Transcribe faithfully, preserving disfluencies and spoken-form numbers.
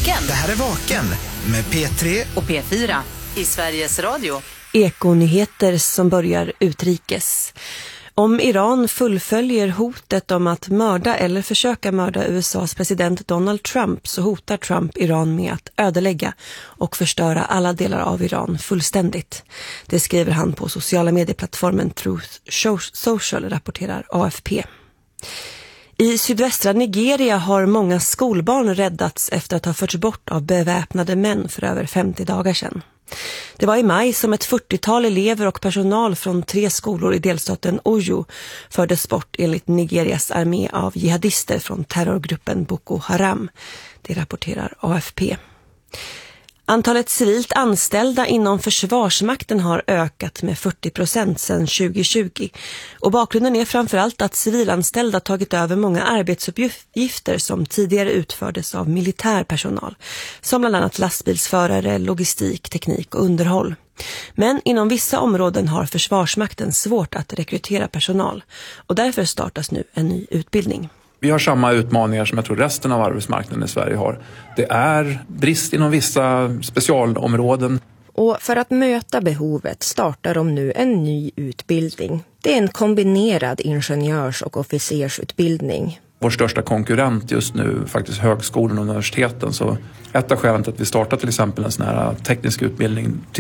Vaken. Det här är Vaken med P tre och P fyra i Sveriges Radio. Ekonyheter som börjar utrikes. Om Iran fullföljer hotet om att mörda eller försöka mörda U S A:s president Donald Trump, så hotar Trump Iran med att ödelägga och förstöra alla delar av Iran fullständigt. Det skriver han på sociala medieplattformen Truth Social, rapporterar A F P. I sydvästra Nigeria har många skolbarn räddats efter att ha förts bort av beväpnade män för över femtio dagar sedan. Det var i maj som ett fyrtiotal elever och personal från tre skolor i delstaten Oyo fördes bort enligt Nigerias armé av jihadister från terrorgruppen Boko Haram. Det rapporterar A F P. Antalet civilt anställda inom försvarsmakten har ökat med fyrtio procent sedan tjugo tjugo, och bakgrunden är framförallt att civilanställda tagit över många arbetsuppgifter som tidigare utfördes av militär personal, som bland annat lastbilsförare, logistik, teknik och underhåll. Men inom vissa områden har försvarsmakten svårt att rekrytera personal, och därför startas nu en ny utbildning. Vi har samma utmaningar som jag tror resten av arbetsmarknaden i Sverige har. Det är brist inom vissa specialområden. Och för att möta behovet startar de nu en ny utbildning. Det är en kombinerad ingenjörs- och officersutbildning. Vår största konkurrent just nu faktiskt högskolan och universiteten. Så ett av skälen till att vi startar till exempel en sån här teknisk utbildning